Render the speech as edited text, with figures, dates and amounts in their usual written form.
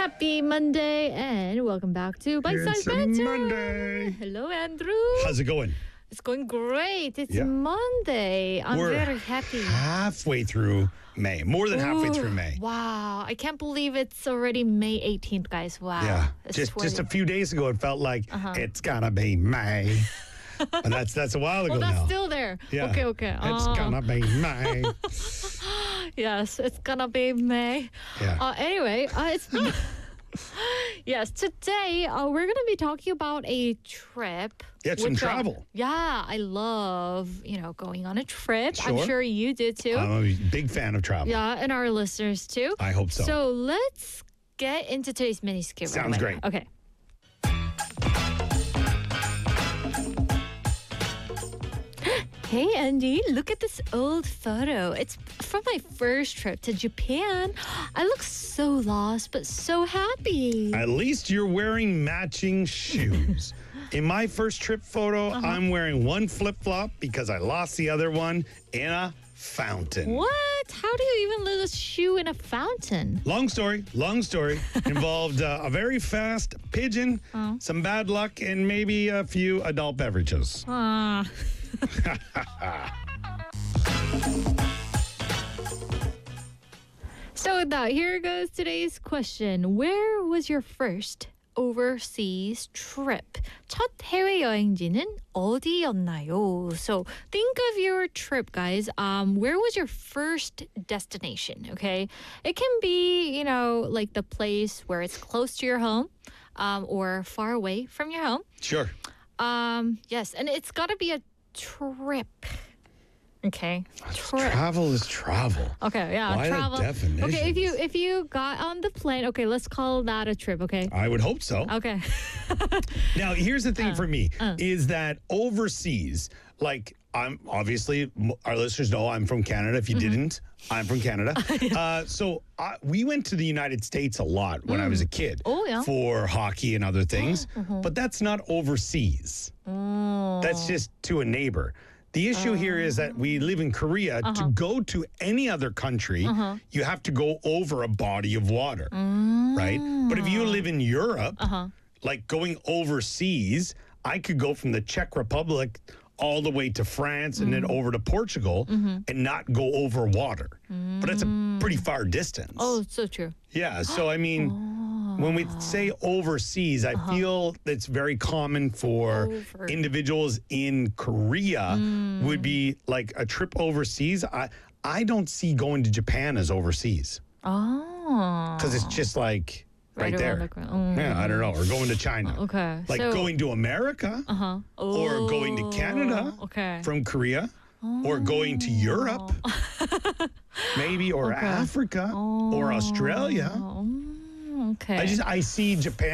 Happy Monday and welcome back to Bite Size Banter. Monday. Hello, Andrew. How's it going? It's going great. It's Yeah. Monday. I'm We're very happy. halfway through May. More than halfway through May. Wow. I can't believe it's already May 18th, guys. Wow. Yeah. It's Just a 20. few days ago, it felt like it's gonna be May. And that's a while ago Oh, that's now. still there. Yeah. Okay. It's gonna be May. Yes, it's gonna be May. Yeah. Anyway, it's yes. Today we're gonna be talking about a trip. Yeah, some which, travel. Yeah, I love going on a trip. I'm Sure. sure you do too. I'm a big fan of travel. Yeah, and our listeners too. I hope so. So let's get into today's mini skit. Sounds great. Okay. Hey Andy, look at this old photo. It's from my first trip to Japan. I look so lost but so happy. At least you're wearing matching shoes. In my first trip photo, I'm wearing one flip-flop because I lost the other one in a fountain. What? How do you even lose a shoe in a fountain? Long story. Involved a very fast pigeon, some bad luck, and maybe a few adult beverages. So with that, here goes today's question. Where was your first overseas trip? 첫 해외 여행지는 어디였나요? So think of your trip, guys. Where was your first destination? Okay, it can be like the place where it's close to your home, or far away from your home. Sure. Yes, and it's got to be a trip. Okay, trip. Travel is travel. Okay, yeah, Why the travel. definitions? Okay, if you got on the plane, okay, let's call that a trip. Okay. I would hope so. Okay. Now, here's the thing for me is that overseas, like I'm obviously, our listeners know I'm from Canada. If you didn't, I'm from Canada. So we went to the United States a lot when I was a kid for hockey and other things, but that's not overseas. That's just to a neighbor. The issue here is that we live in Korea. To go to any other country, you have to go over a body of water, right? But if you live in Europe, like going overseas, I could go from the Czech Republic all the way to France and then over to Portugal and not go over water. But that's a pretty far distance. Oh, so true. Yeah, so I mean, when we say overseas, I feel it's very common for individuals in Korea would be like a trip overseas. I don't see going to Japan as overseas. Oh. Because it's just like right around there. the corner. Yeah, I don't know. Or going to China. Okay. Like so, going to America or going to Canada from Korea. Or going to Europe, maybe, or Africa, or Australia. Okay. I see Japan